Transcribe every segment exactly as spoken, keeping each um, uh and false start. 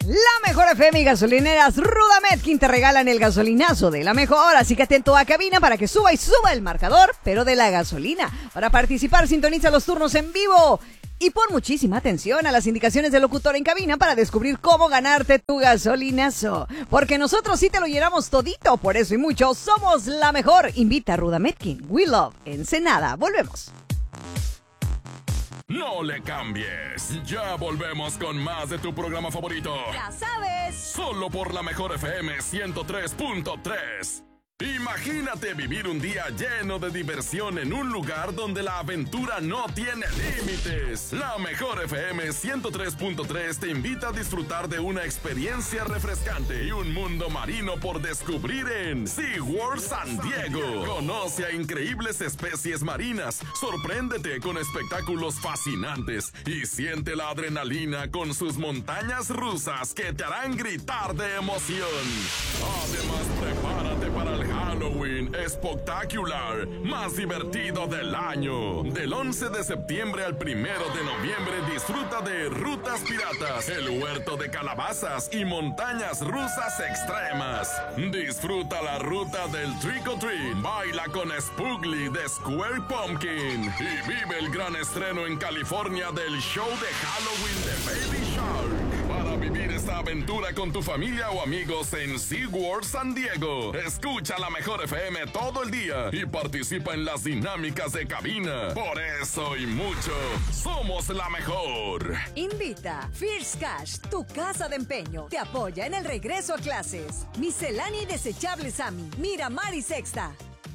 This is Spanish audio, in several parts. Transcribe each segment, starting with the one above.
La Mejor F M y gasolineras Rudametkin te regalan el gasolinazo de la mejor, así que atento a cabina para que suba y suba el marcador, pero de la gasolina. Para participar, sintoniza los turnos en vivo y pon muchísima atención a las indicaciones del locutor en cabina para descubrir cómo ganarte tu gasolinazo. Porque nosotros sí te lo llenamos todito, por eso y mucho, somos la mejor. Invita a Rudametkin. We love Ensenada. Volvemos. No le cambies. Ya volvemos con más de tu programa favorito. Ya sabes. Solo por la Mejor F M ciento tres punto tres. Imagínate vivir un día lleno de diversión en un lugar donde la aventura no tiene límites. La Mejor F M ciento tres punto tres te invita a disfrutar de una experiencia refrescante y un mundo marino por descubrir en SeaWorld San Diego. Conoce a increíbles especies marinas, sorpréndete con espectáculos fascinantes y siente la adrenalina con sus montañas rusas que te harán gritar de emoción. Además, prepárate para el Halloween Spectacular más divertido del año. Del once de septiembre al primero de noviembre disfruta de Rutas Piratas, el huerto de calabazas y montañas rusas extremas. Disfruta la ruta del Trick or Treat, baila con Spoogly de Square Pumpkin y vive el gran estreno en California del show de Halloween de Baby Shark. Para vivir esta aventura con tu familia o amigos en SeaWorld San Diego, escucha la Mejor F M todo el día y participa en las dinámicas de cabina. Por eso y mucho, somos la mejor. Invita First Cash, tu casa de empeño. Te apoya en el regreso a clases. Miscelánea y desechable Sammy, Miramar y Sexta.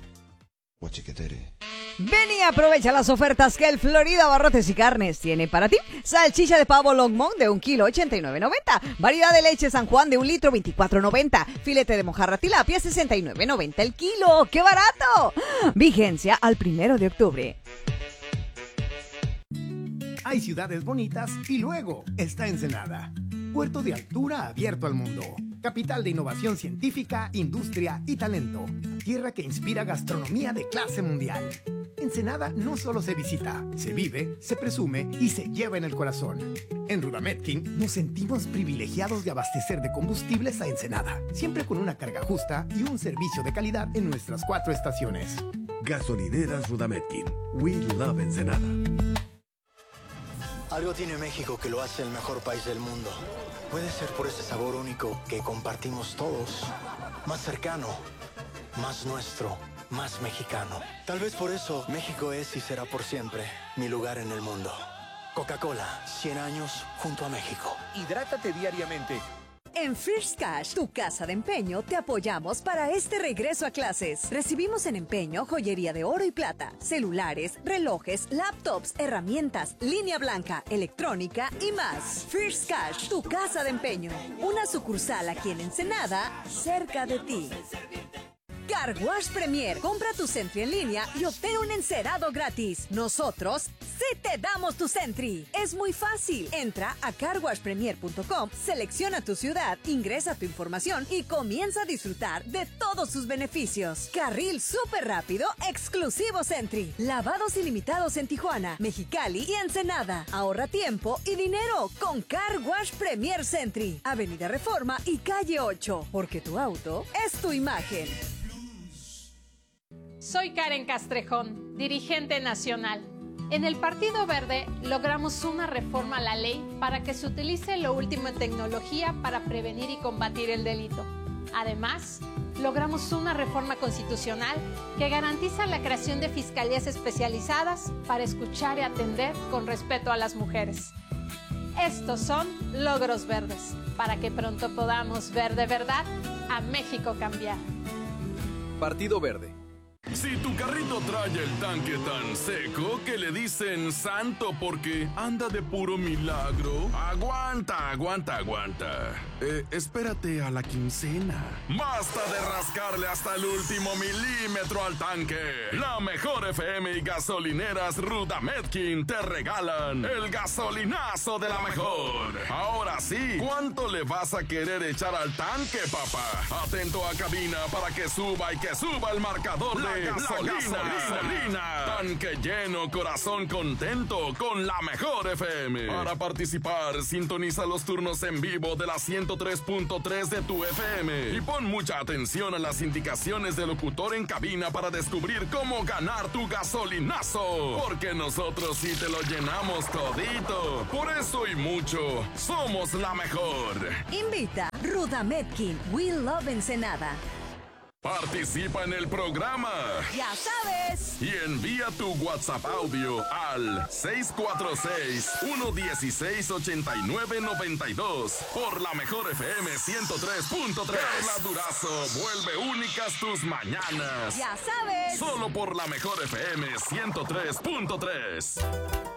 Ven y aprovecha las ofertas que el Florida Barrotes y Carnes tiene para ti. Salchicha de pavo Longmont de un kilo, ochenta y nueve noventa. Variedad de leche San Juan de un litro, veinticuatro noventa. Filete de mojarra tilapia, sesenta y nueve noventa el kilo. ¡Qué barato! Vigencia al primero de octubre. Hay ciudades bonitas y luego está Ensenada. Puerto de altura abierto al mundo. Capital de innovación científica, industria y talento. Tierra que inspira gastronomía de clase mundial. Ensenada no solo se visita, se vive, se presume y se lleva en el corazón. En Rudametkin nos sentimos privilegiados de abastecer de combustibles a Ensenada, siempre con una carga justa y un servicio de calidad en nuestras cuatro estaciones. Gasolineras Rudametkin. We love Ensenada. Algo tiene México que lo hace el mejor país del mundo. Puede ser por ese sabor único que compartimos todos. Más cercano, más nuestro, más mexicano. Tal vez por eso México es y será por siempre mi lugar en el mundo. Coca-Cola, cien años junto a México. Hidrátate diariamente. En First Cash, tu casa de empeño, te apoyamos para este regreso a clases. Recibimos en empeño joyería de oro y plata, celulares, relojes, laptops, herramientas, línea blanca, electrónica y más. First Cash, tu casa de empeño. Una sucursal aquí en Ensenada, cerca de ti. Car Wash Premier. Compra tu Sentry en línea y obtén un encerado gratis. Nosotros sí te damos tu Sentry. Es muy fácil. Entra a car wash premier punto com, selecciona tu ciudad, ingresa tu información y comienza a disfrutar de todos sus beneficios. Carril súper rápido, exclusivo Sentry. Lavados ilimitados en Tijuana, Mexicali y Ensenada. Ahorra tiempo y dinero con Car Wash Premier Sentry. Avenida Reforma y Calle ocho. Porque tu auto es tu imagen. Soy Karen Castrejón, dirigente nacional. En el Partido Verde logramos una reforma a la ley para que se utilice lo último en tecnología para prevenir y combatir el delito. Además, logramos una reforma constitucional que garantiza la creación de fiscalías especializadas para escuchar y atender con respeto a las mujeres. Estos son logros verdes, para que pronto podamos ver de verdad a México cambiar. Partido Verde. Si tu carrito trae el tanque tan seco que le dicen santo porque anda de puro milagro, aguanta, aguanta, aguanta. Eh, espérate a la quincena. Basta de rascarle hasta el último milímetro al tanque. La Mejor F M y gasolineras Rudametkin te regalan el gasolinazo de la mejor. Ahora sí, ¿cuánto le vas a querer echar al tanque, papá? Atento a cabina para que suba y que suba el marcador de gasolina, gasolina. Tanque lleno, corazón contento con la mejor F M. Para participar, sintoniza los turnos en vivo de la ciento tres punto tres de tu F M. Y pon mucha atención a las indicaciones del locutor en cabina para descubrir cómo ganar tu gasolinazo. Porque nosotros sí te lo llenamos todito. Por eso y mucho, somos la mejor. Invita Rudametkin. We Love Ensenada. Participa en el programa. Ya sabes. Y envía tu WhatsApp audio al seis cuatro seis, uno uno seis, ocho nueve nueve dos por la mejor F M ciento tres punto tres. Carla Durazo vuelve únicas tus mañanas. Ya sabes. Solo por la mejor F M ciento tres punto tres.